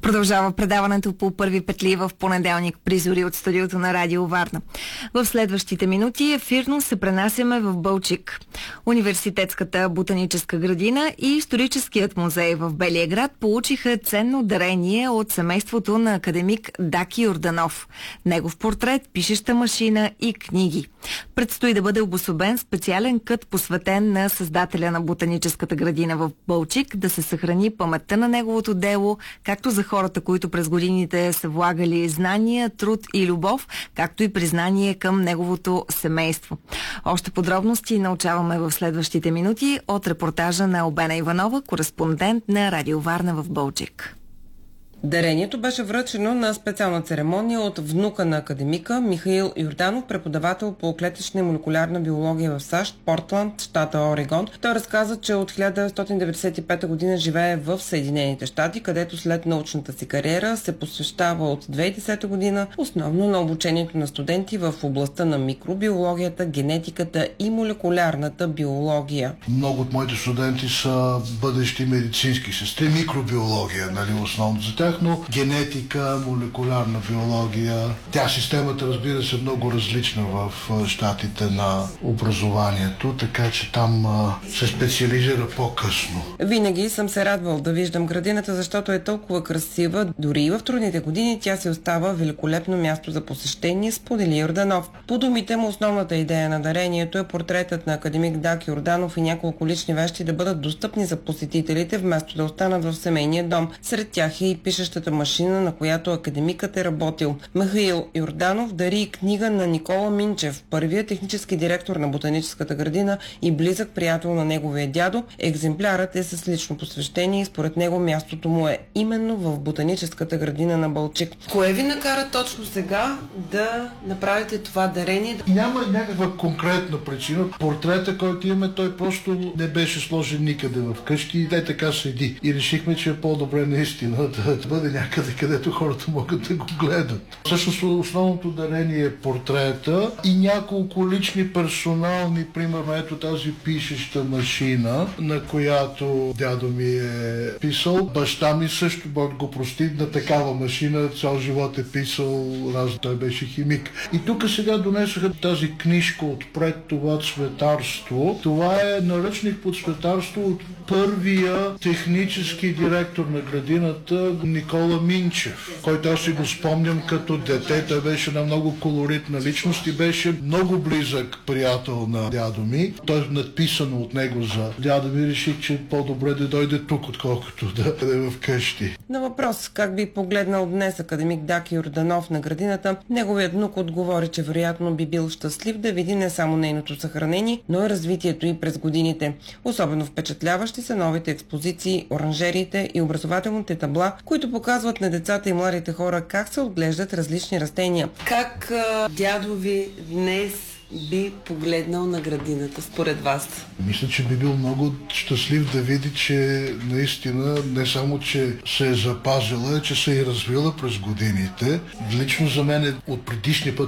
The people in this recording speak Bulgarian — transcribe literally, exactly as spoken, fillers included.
Продължава предаването по първи петли в понеделник при Зори от студиото на Радио Варна. В следващите минути ефирно се пренасяме в Балчик. Университетската ботаническа градина и историческият музей в Белия град получиха ценно дарение от семейството на академик Даки Йорданов. Негов портрет, пишеща машина и книги. Предстои да бъде обособен специален кът, посветен на създателя на ботаническата градина в Балчик, да се съхрани паметта на неговото дело, както за хората, които през годините са влагали знания, труд и любов, както и признание към неговото семейство. Още подробности научаваме в следващите минути от репортажа на Албена Иванова, кореспондент на Радио Варна в Балчик. Дарението беше връчено на специална церемония от внука на академика Михаил Йорданов, преподавател по клетъчна и молекулярна биология в САЩ, Портланд, щата Орегон. Той разказа, че от хиляда деветстотин деветдесет и пета година живее в Съединените щати, където след научната си кариера се посвещава от две хиляди и десета година основно на обучението на студенти в областта на микробиологията, генетиката и молекулярната биология. Много от моите студенти са бъдещи медицински сестри, микробиология, нали, основно за тях, но генетика, молекулярна биология. Тя системата, разбира се, много различна в щатите на образованието, така че там а, се специализира по-късно. Винаги съм се радвал да виждам градината, защото е толкова красива. Дори и в трудните години тя си остава великолепно място за посещение, сподели Йорданов. По думите му, основната идея на дарението е портретът на академик Даки Йорданов и няколко лични вещи да бъдат достъпни за посетителите, вместо да останат в семейния дом. Сред тях е и пишещата машина, на която академикът е работил. Михаил Йорданов дари и книга на Никола Минчев, първият технически директор на ботаническата градина и близък приятел на неговия дядо. Екземплярът е с лично посвещение и според него мястото му е именно в ботаническата градина на Балчик. Кое ви накара точно сега да направите това дарение? Няма някаква конкретна причина. Портрета, който имаме, той просто не беше сложен никъде в къщи и те така седи. И решихме, че е по-добре наистина да бъде някъде, където хората могат да го гледат. Всъщност основното дарение е портрета и няколко лични персонални, примерно ето тази пишеща машина, на която дядо ми е писал. Баща ми също, Бог го прости, на такава машина цял живот е писал, раз той беше химик. И тук сега донесоха тази книжка отпред, това цветарство. Това е наръчник по цветарство от първия технически директор на градината Никола Минчев, който аз си го спомням като дете. Той беше на много колоритна личност и беше много близък приятел на дядо ми. Той е надписано от него за дядо ми. Реших, че е по-добре да дойде тук, отколкото да е в къщи. На въпрос как би погледнал днес академик Даки Йорданов на градината, неговият внук отговори, че вероятно би бил щастлив да види не само нейното съхранение, но и развитието и през годините. Особено впечатляващи са новите експозиции, оранжериите и образователните табла, които показват на децата и младите хора как се отглеждат различни растения. Как а, дядо ви днес би погледнал на градината, според вас? Мисля, че би бил много щастлив да види, че наистина не само, че се е запазила, че се е развила през годините. Лично за мен от предишния път,